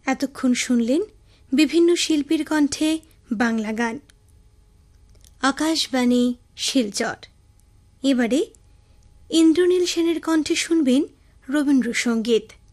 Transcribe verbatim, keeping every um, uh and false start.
এতক্ষণ শুনলেন বিভিন্ন শিল্পীর কণ্ঠে বাংলা গান। আকাশবাণী শিলচর। এবারে ইন্দ্রনীল সেনের কণ্ঠে শুনবেন রবীন্দ্রসঙ্গীত।